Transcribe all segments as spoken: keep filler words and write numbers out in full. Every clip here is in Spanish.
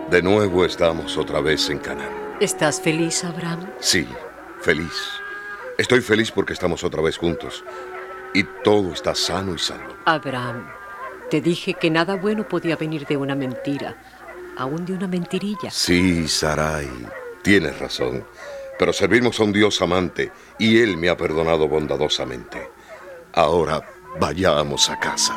De nuevo estamos otra vez en Canaán. ¿Estás feliz, Abraham? Sí, feliz. Estoy feliz porque estamos otra vez juntos. Y todo está sano y salvo. Abraham, te dije que nada bueno podía venir de una mentira, aún de una mentirilla. Sí, Sarai, tienes razón. Pero servimos a un Dios amante y Él me ha perdonado bondadosamente. Ahora vayamos a casa.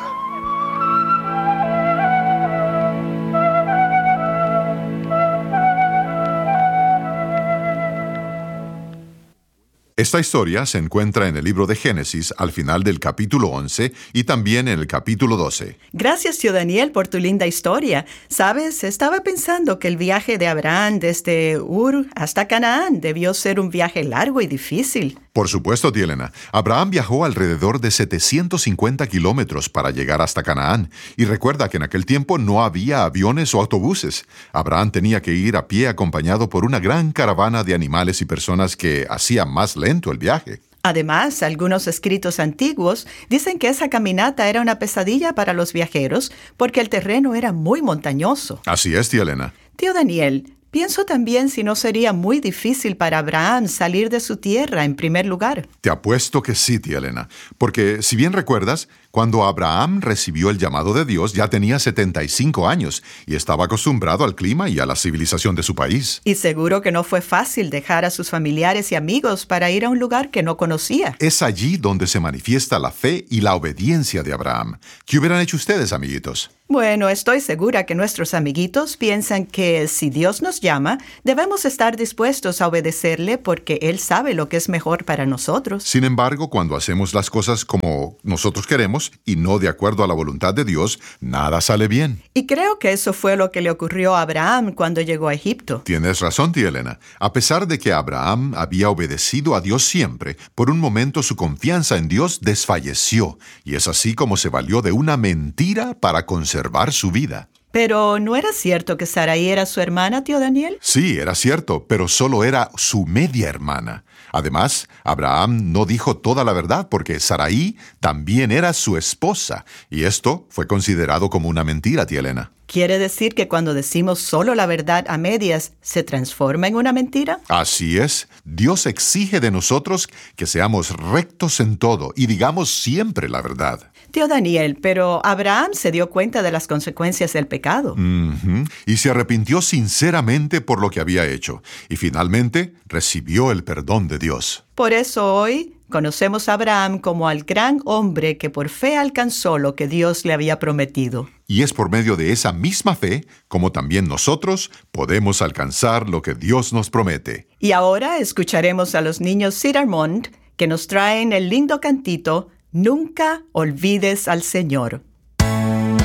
Esta historia se encuentra en el libro de Génesis al final del capítulo once y también en el capítulo doce. Gracias, tío Daniel, por tu linda historia. Sabes, estaba pensando que el viaje de Abraham desde Ur hasta Canaán debió ser un viaje largo y difícil. Por supuesto, tía Elena. Abraham viajó alrededor de setecientos cincuenta kilómetros para llegar hasta Canaán. Y recuerda que en aquel tiempo no había aviones o autobuses. Abraham tenía que ir a pie acompañado por una gran caravana de animales y personas que hacía más lento el viaje. Además, algunos escritos antiguos dicen que esa caminata era una pesadilla para los viajeros porque el terreno era muy montañoso. Así es, tía Elena. Tío Daniel, pienso también si no sería muy difícil para Abraham salir de su tierra en primer lugar. Te apuesto que sí, tía Elena. Porque, si bien recuerdas, cuando Abraham recibió el llamado de Dios ya tenía setenta y cinco años y estaba acostumbrado al clima y a la civilización de su país. Y seguro que no fue fácil dejar a sus familiares y amigos para ir a un lugar que no conocía. Es allí donde se manifiesta la fe y la obediencia de Abraham. ¿Qué hubieran hecho ustedes, amiguitos? Bueno, estoy segura que nuestros amiguitos piensan que si Dios nos llama, debemos estar dispuestos a obedecerle porque Él sabe lo que es mejor para nosotros. Sin embargo, cuando hacemos las cosas como nosotros queremos y no de acuerdo a la voluntad de Dios, nada sale bien. Y creo que eso fue lo que le ocurrió a Abraham cuando llegó a Egipto. Tienes razón, tía Elena. A pesar de que Abraham había obedecido a Dios siempre, por un momento su confianza en Dios desfalleció, y es así como se valió de una mentira para conservar su vida. Pero, ¿no era cierto que Sarai era su hermana, tío Daniel? Sí, era cierto, pero solo era su media hermana. Además, Abraham no dijo toda la verdad porque Sarai también era su esposa, y esto fue considerado como una mentira, tía Elena. ¿Quiere decir que cuando decimos solo la verdad a medias, se transforma en una mentira? Así es. Dios exige de nosotros que seamos rectos en todo y digamos siempre la verdad. Tío Daniel, pero Abraham se dio cuenta de las consecuencias del pecado. Uh-huh. Y se arrepintió sinceramente por lo que había hecho. Y finalmente recibió el perdón de Dios. Por eso hoy conocemos a Abraham como al gran hombre que por fe alcanzó lo que Dios le había prometido. Y es por medio de esa misma fe como también nosotros podemos alcanzar lo que Dios nos promete. Y ahora escucharemos a los niños Cedar Mont que nos traen el lindo cantito Nunca olvides al Señor.